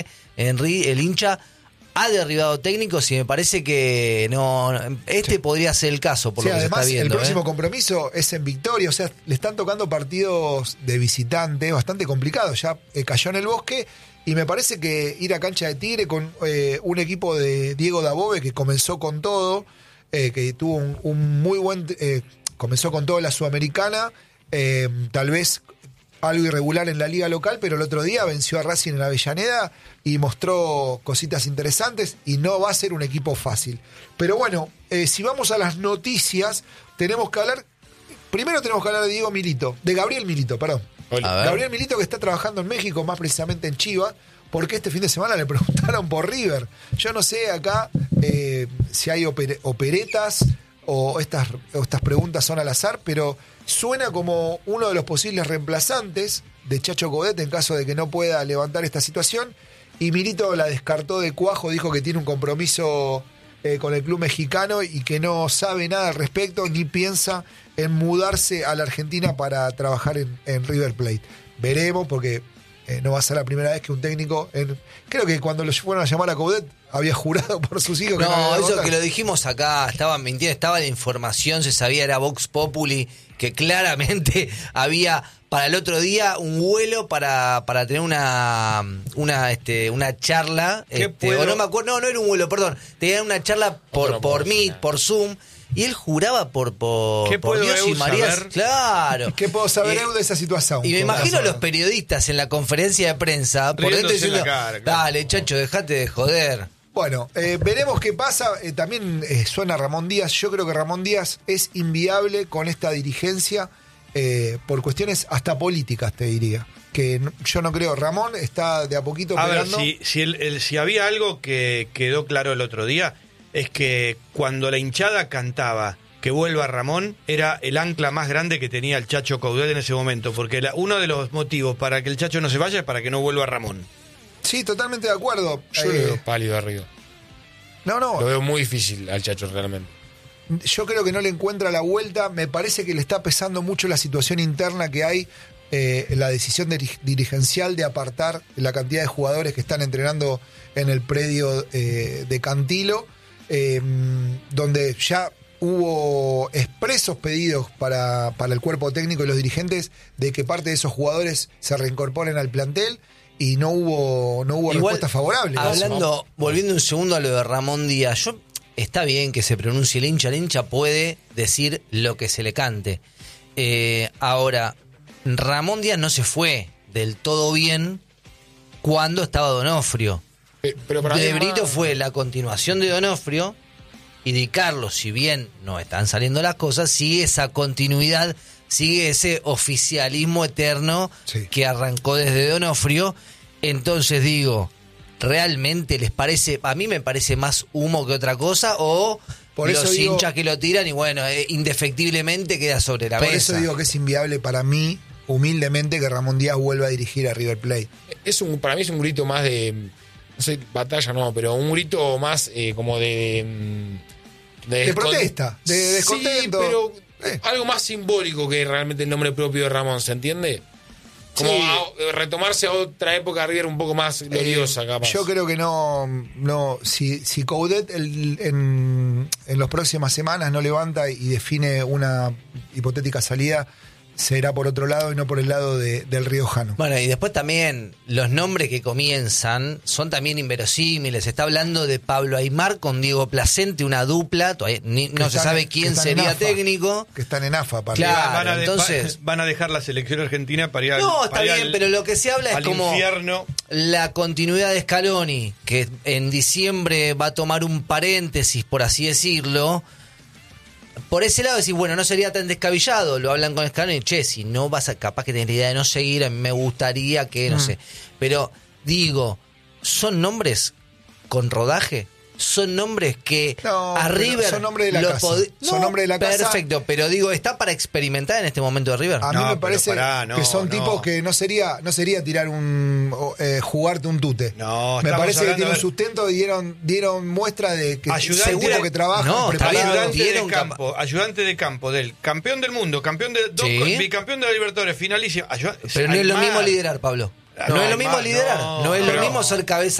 Henry, el hincha, ha derribado técnicos y me parece que no podría ser el caso por lo que además, se está viendo. El próximo compromiso es en Victoria, o sea, le están tocando partidos de visitante bastante complicados. Ya cayó en el Bosque y me parece que ir a cancha de Tigre con un equipo de Diego Dabove que comenzó con todo, que tuvo un muy buen... comenzó con todo la Sudamericana, tal vez algo irregular en la liga local, pero el otro día venció a Racing en la Avellaneda y mostró cositas interesantes y no va a ser un equipo fácil. Pero bueno, si vamos a las noticias, tenemos que hablar de Diego Milito, de Gabriel Milito, perdón. Gabriel Milito, que está trabajando en México, más precisamente en Chivas, porque este fin de semana le preguntaron por River. Yo no sé acá si hay operetas o estas preguntas son al azar, pero suena como uno de los posibles reemplazantes de Chacho Coudet en caso de que no pueda levantar esta situación. Y Milito la descartó de cuajo, dijo que tiene un compromiso con el club mexicano y que no sabe nada al respecto, ni piensa en mudarse a la Argentina para trabajar en River Plate. Veremos, porque no va a ser la primera vez que un técnico... creo que cuando lo fueron a llamar a Coudet había jurado por sus hijos que no eso que lo dijimos acá, estaban mintiendo, estaba la información, se sabía, era Vox Populi, que claramente había para el otro día un vuelo para tener una charla, o no me acuerdo, no era un vuelo, perdón, tenía una charla por Meet, por Zoom. Y él juraba por Dios y María. Claro. ¿Qué puedo saber de esa situación? Y me imagino a los periodistas en la conferencia de prensa por dentro diciendo, dale, Chacho, dejate de joder. Bueno, veremos qué pasa. También suena Ramón Díaz. Yo creo que Ramón Díaz es inviable con esta dirigencia por cuestiones hasta políticas, te diría. Que yo no creo. Ramón está de a poquito pegando. A ver, si había algo que quedó claro el otro día, es que cuando la hinchada cantaba que vuelva Ramón, era el ancla más grande que tenía el Chacho Coudet en ese momento, porque uno de los motivos para que el Chacho no se vaya es para que no vuelva Ramón. Sí, totalmente de acuerdo. Yo lo veo pálido arriba. No. Lo veo muy difícil al Chacho realmente. Yo creo que no le encuentra la vuelta. Me parece que le está pesando mucho la situación interna que hay, la decisión dirigencial de apartar la cantidad de jugadores que están entrenando en el predio de Cantilo. Donde ya hubo expresos pedidos para el cuerpo técnico y los dirigentes de que parte de esos jugadores se reincorporen al plantel y no hubo respuesta favorable. Volviendo un segundo a lo de Ramón Díaz, está bien que se pronuncie el hincha puede decir lo que se le cante. Ahora, Ramón Díaz no se fue del todo bien cuando estaba Donofrio. Pero para de Brito fue la continuación de Donofrio y Di Carlo, si bien no están saliendo las cosas, sigue esa continuidad, sigue ese oficialismo eterno que arrancó desde Donofrio. Entonces digo, ¿realmente les parece? A mí me parece más humo que otra cosa, o los hinchas que lo tiran y bueno, indefectiblemente queda sobre la mesa. Por eso digo que es inviable para mí, humildemente, que Ramón Díaz vuelva a dirigir a River Plate. Para mí es un grito más de... No sé, batalla no, pero un grito más como de protesta, de descontento. Sí, pero algo más simbólico que realmente el nombre propio de Ramón, ¿se entiende? Como retomarse a otra época River un poco más gloriosa, capaz. Yo creo que no si Coudet en las próximas semanas no levanta y define una hipotética salida, será por otro lado y no por el lado del riojano. Bueno, y después también los nombres que comienzan son también inverosímiles. Se está hablando de Pablo Aimar con Diego Placente, una dupla, todavía no se sabe quién sería técnico. Que están en AFA. Claro, entonces van a dejar la selección argentina para ir al... No, está bien, pero lo que se habla es como infierno. La continuidad de Scaloni, que en diciembre va a tomar un paréntesis, por así decirlo. Por ese lado decís, bueno, no sería tan descabellado, lo hablan con Scaloni, si no vas a, capaz que tenés la idea de no seguir, a mí me gustaría que, no sé. Pero digo, ¿son nombres con rodaje? Son nombres que a River son nombres de la casa. Son nombres de la casa. Perfecto, pero digo, ¿está para experimentar en este momento de River? A mí me parece que son tipos que no sería tirar jugarte un tute. No, me parece que tienen un sustento y dieron muestra de que seguro que trabajan preparados. Ayudante de campo del campeón del mundo, bicampeón de la Libertadores, finalísimo. Pero no es lo mismo liderar, Pablo. No es lo mismo liderar, no es lo pero- mismo ser cabeza